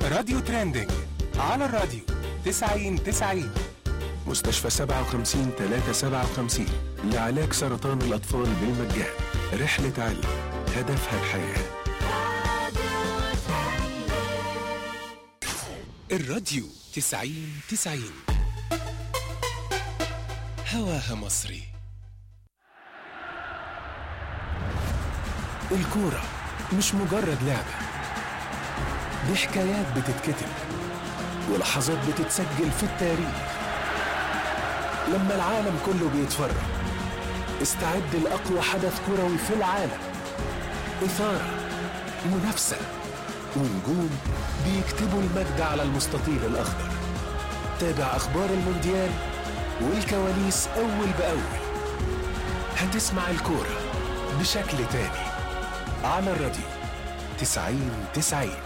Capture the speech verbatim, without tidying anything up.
راديو ترندنج على الراديو تسعين تسعين. مستشفى سبعة وخمسين ثلاثة سبعة وخمسين لعلاج سرطان الأطفال بالمجان. رحلة علم هدفها الحياة. الراديو تسعين تسعين هواها مصري. الكورة مش مجرد لعبة، دي حكايات بتتكتب ولحظات بتتسجل في التاريخ. لما العالم كله بيتفرج استعد لأقوى حدث كروي في العالم. إثارة، منافسة، ونجوم بيكتبوا المجد على المستطيل الأخضر. تابع أخبار المونديال والكواليس أول بأول. هتسمع الكورة بشكل تاني على الراديو تسعين تسعين.